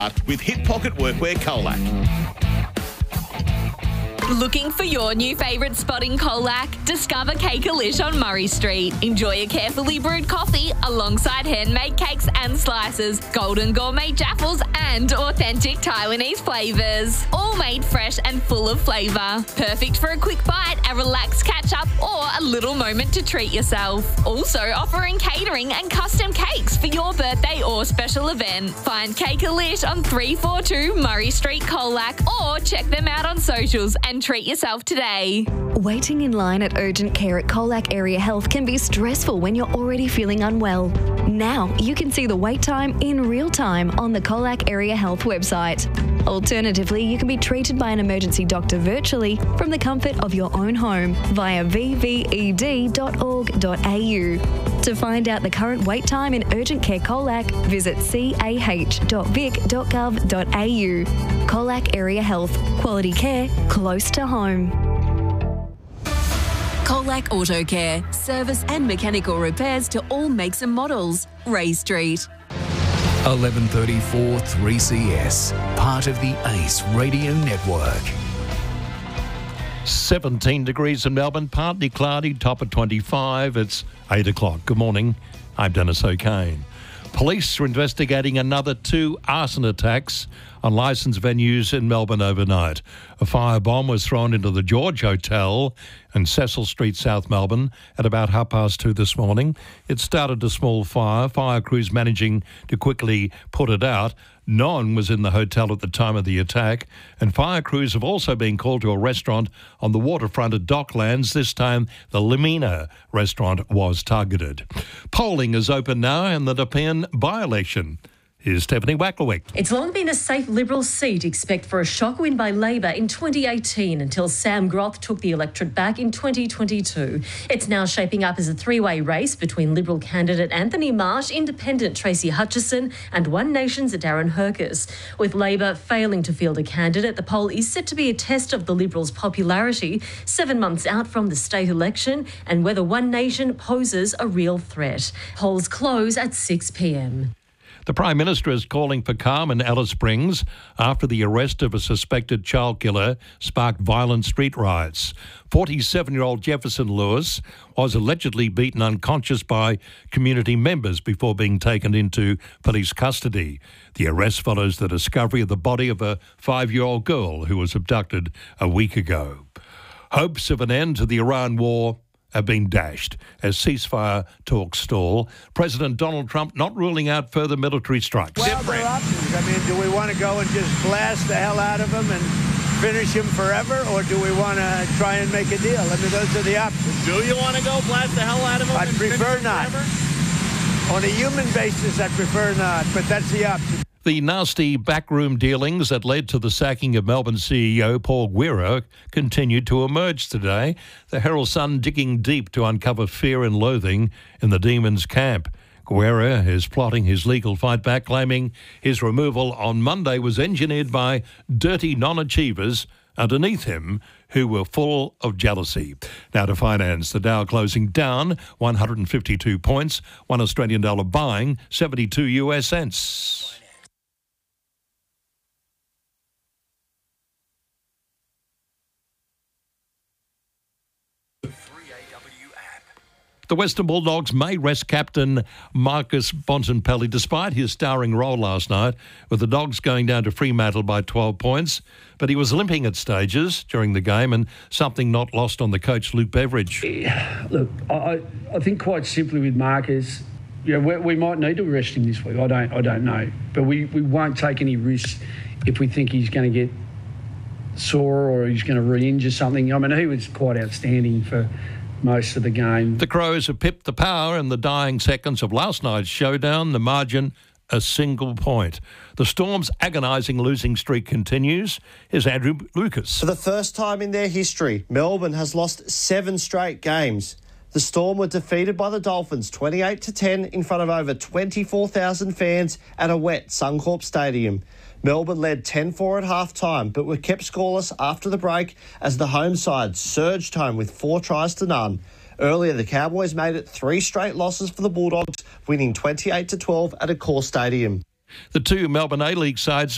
with Hip Pocket Workwear Colac. Looking for your new favourite spot in Colac? Discover Cake-A-Lish on Murray Street. Enjoy a carefully brewed coffee alongside handmade cakes and slices, golden gourmet jaffles and authentic Taiwanese flavours. All made fresh and full of flavour. Perfect for a quick bite, a relaxed catch-up or a little moment to treat yourself. Also offering catering and custom cakes for your birthday or special event. Find Cake-A-Lish on 342 Murray Street, Colac, or check them out on socials and treat yourself today. Waiting in line at urgent care at Colac Area Health can be stressful when you're already feeling unwell. Now you can see the wait time in real time on the Colac Area Health website. Alternatively, you can be treated by an emergency doctor virtually from the comfort of your own home via vved.org.au. To find out the current wait time in urgent care Colac, visit cah.vic.gov.au. Colac Area Health. Quality care close to home. Colac Auto Care. Service and mechanical repairs to all makes and models. Ray Street. 1134 3CS. Part of the ACE Radio Network. 17 degrees in Melbourne, partly cloudy, top of 25. It's 8 o'clock. Good morning. I'm Dennis O'Kane. Police are investigating another 2 arson attacks on licensed venues in Melbourne overnight. A firebomb was thrown into the George Hotel in Cecil Street, South Melbourne, at about 2:30 this morning. It started a small fire crews managing to quickly put it out. No one was in the hotel at the time of the attack, and fire crews have also been called to a restaurant on the waterfront at Docklands. This time, the Lamina restaurant was targeted. Polling is open now in the Nepean by-election. Here's Stephanie Wacklewick. It's long been a safe Liberal seat, except for a shock win by Labor in 2018 until Sam Groth took the electorate back in 2022. It's now shaping up as a three-way race between Liberal candidate Anthony Marsh, Independent Tracy Hutchison and One Nation's Darren Hercus. With Labor failing to field a candidate, the poll is set to be a test of the Liberals' popularity 7 months out from the state election and whether One Nation poses a real threat. Polls close at 6 p.m. The Prime Minister is calling for calm in Alice Springs after the arrest of a suspected child killer sparked violent street riots. 47-year-old Jefferson Lewis was allegedly beaten unconscious by community members before being taken into police custody. The arrest follows the discovery of the body of a 5-year-old girl who was abducted a week ago. Hopes of an end to the Iran war have been dashed as ceasefire talks stall. President Donald Trump not ruling out further military strikes. Well, there are options. I mean, do we want to go and just blast the hell out of him and finish him forever, or do we want to try and make a deal? I mean, those are the options. Do you want to go blast the hell out of him? I'd prefer not. On a human basis, I prefer not, but that's the option. The nasty backroom dealings that led to the sacking of Melbourne CEO Paul Guerra continued to emerge today. The Herald Sun digging deep to uncover fear and loathing in the Demons camp. Guerra is plotting his legal fight back, claiming his removal on Monday was engineered by dirty non-achievers underneath him who were full of jealousy. Now to finance, the Dow closing down 152 points, $1 Australian buying 72 US cents. The Western Bulldogs may rest captain Marcus Bontempelli despite his starring role last night, with the Dogs going down to Fremantle by 12 points. But he was limping at stages during the game, and something not lost on the coach, Luke Beveridge. Look, I think quite simply with Marcus, you know, we might need to rest him this week. I don't know. But we won't take any risks if we think he's going to get sore or he's going to re-injure something. I mean, he was quite outstanding for most of the game. The Crows have pipped the Power in the dying seconds of last night's showdown. The margin, a single point. The Storm's agonising losing streak continues. Here's Andrew Lucas. For the first time in their history, Melbourne has lost 7 straight games. The Storm were defeated by the Dolphins 28-10 in front of over 24,000 fans at a wet Suncorp Stadium. Melbourne led 10-4 at half-time, but were kept scoreless after the break as the home side surged home with 4 tries to none. Earlier, the Cowboys made it 3 straight losses for the Bulldogs, winning 28-12 at Accor Stadium. The 2 Melbourne A-League sides